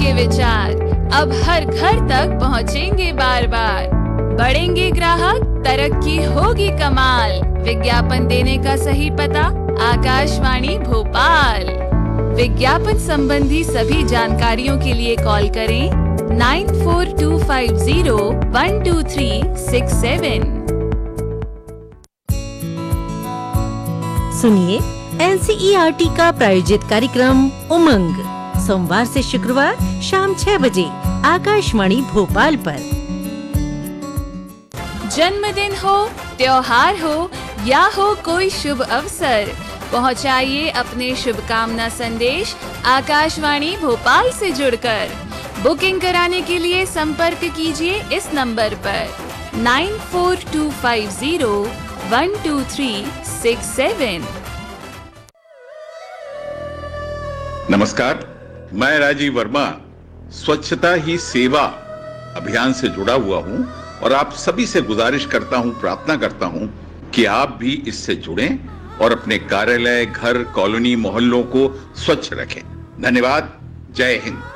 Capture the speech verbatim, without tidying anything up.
आपके विचार अब हर घर तक पहुंचेंगे बार बार। बढ़ेंगे ग्राहक, तरक्की होगी कमाल। विज्ञापन देने का सही पता आकाशवाणी भोपाल। विज्ञापन संबंधी सभी जानकारियों के लिए कॉल करें nine four to five zero one two three six seven. सुनिए एनसीईआरटी का प्रायोजित कार्यक्रम उमंग सोमवार से शुक्रवार शाम छह बजे आकाशवाणी भोपाल पर। जन्मदिन हो, त्योहार हो या हो कोई शुभ अवसर, पहुंचाइए अपने शुभकामना संदेश आकाशवाणी भोपाल से जुड़कर। बुकिंग कराने के लिए संपर्क कीजिए इस नंबर पर nine four to five zero one two three six seven. नमस्कार, मैं राजीव वर्मा स्वच्छता ही सेवा अभियान से जुड़ा हुआ हूं और आप सभी से गुजारिश करता हूं, प्रार्थना करता हूं कि आप भी इससे जुड़ें और अपने कार्यालय, घर, कॉलोनी, मोहल्लों को स्वच्छ रखें। धन्यवाद। जय हिंद।